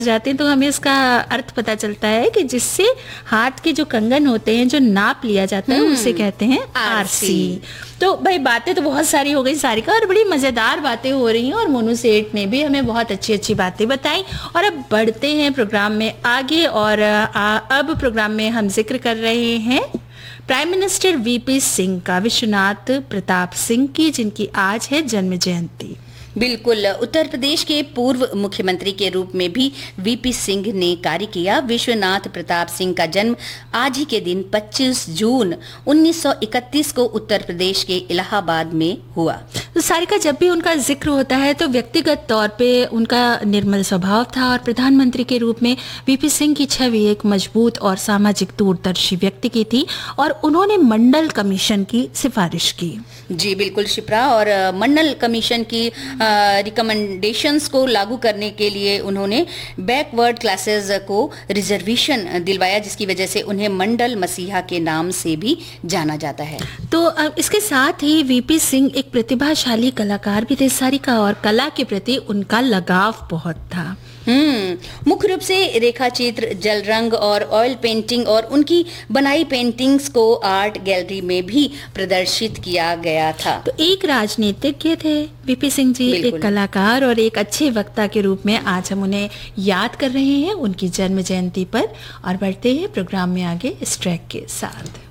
जाते हैं तो हमें इसका अर्थ पता चलता है कि जिससे हाथ के जो कंगन होते हैं, जो नाप लिया जाता है, उसे कहते हैं आरसी। तो भाई बातें तो बहुत सारी हो गई सारिका, और बड़ी मजेदार बातें हो रही हैं, और मोनू सेठ ने भी हमें बहुत अच्छी अच्छी बातें बताई। और अब बढ़ते हैं प्रोग्राम में आगे, और अब प्रोग्राम में हम जिक्र कर रहे हैं प्राइम मिनिस्टर वीपी सिंह का, विश्वनाथ प्रताप सिंह की, जिनकी आज है जन्म जयंती। बिल्कुल, उत्तर प्रदेश के पूर्व मुख्यमंत्री के रूप में भी वीपी सिंह ने कार्य किया। विश्वनाथ प्रताप सिंह का जन्म आज ही के दिन 25 जून 1931 को उत्तर प्रदेश के इलाहाबाद में हुआ। तो सारिका, जब भी उनका जिक्र होता है तो व्यक्तिगत तौर पे उनका निर्मल स्वभाव था, और प्रधानमंत्री के रूप में वीपी सिंह की छवि एक मजबूत और सामाजिक दूरदर्शी व्यक्ति की थी, और उन्होंने मंडल कमीशन की सिफारिश की। जी बिल्कुल शिप्रा, और मंडल कमीशन की रिकमेंडेशंस को लागू करने के लिए उन्होंने बैकवर्ड क्लासेस को रिजर्वेशन दिलवाया, जिसकी वजह से उन्हें मंडल मसीहा के नाम से भी जाना जाता है। तो इसके साथ ही वीपी सिंह एक प्रतिभाशाली कलाकार भी थे सारिका, और कला के प्रति उनका लगाव बहुत था। मुख्य रूप से रेखा चित्र, जल रंग और ऑयल पेंटिंग, और उनकी बनाई पेंटिंग्स को आर्ट गैलरी में भी प्रदर्शित किया गया था। तो एक राजनीतिज्ञ थे वीपी सिंह जी, एक कलाकार और एक अच्छे वक्ता के रूप में आज हम उन्हें याद कर रहे हैं उनकी जन्म जयंती पर। और बढ़ते हैं प्रोग्राम में आगे इस ट्रैक के साथ।